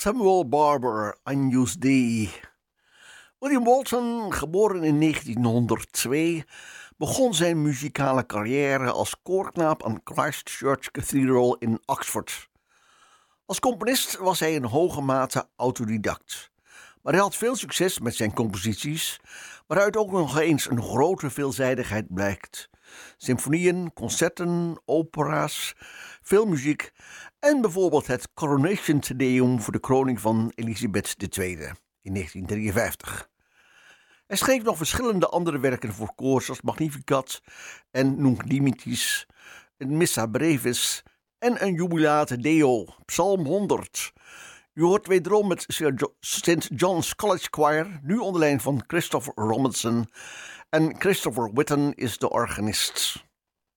Samuel Barber, Agnus Dei. William Walton, geboren in 1902, begon zijn muzikale carrière als koorknaap aan Christ Church Cathedral in Oxford. Als componist was hij in hoge mate autodidact. Maar hij had veel succes met zijn composities, waaruit ook nog eens een grote veelzijdigheid blijkt. Symfonieën, concerten, opera's, filmmuziek en bijvoorbeeld het Coronation Te Deum voor de kroning van Elisabeth II in 1953. Hij schreef nog verschillende andere werken voor koor, zoals Magnificat en Nunc Dimittis, een Missa Brevis en een Jubilate Deo, Psalm 100. U hoort wederom met St. John's College Choir, nu onder leiding van Christopher Robinson. En Christopher Whitten is de organist.